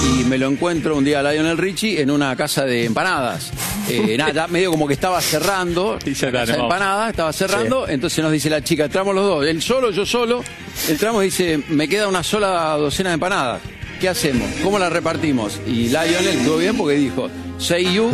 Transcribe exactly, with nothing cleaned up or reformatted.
y me lo encuentro un día a Lionel Richie en una casa de empanadas. Eh, nada, ya medio como que estaba cerrando, Dice, la casa de no. empanadas, estaba cerrando, sí. Entonces nos dice la chica, entramos los dos, él solo, yo solo, entramos y dice, me queda una sola docena de empanadas, ¿qué hacemos? ¿Cómo la repartimos? Y Lionel estuvo bien porque dijo, say you,